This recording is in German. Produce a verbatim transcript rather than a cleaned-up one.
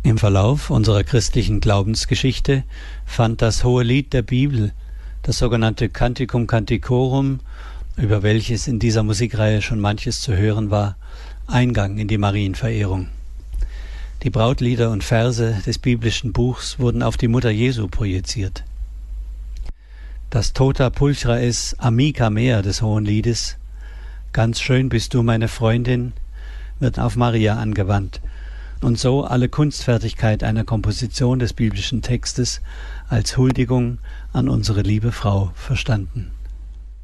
Im Verlauf unserer christlichen Glaubensgeschichte fand das Hohelied der Bibel, das sogenannte Canticum Canticorum, über welches in dieser Musikreihe schon manches zu hören war, Eingang in die Marienverehrung. Die Brautlieder und Verse des biblischen Buchs wurden auf die Mutter Jesu projiziert. Das Tota Pulchra es Amica mea des Hohenliedes, ganz schön bist du meine Freundin, wird auf Maria angewandt und so alle Kunstfertigkeit einer Komposition des biblischen Textes als Huldigung an unsere liebe Frau verstanden.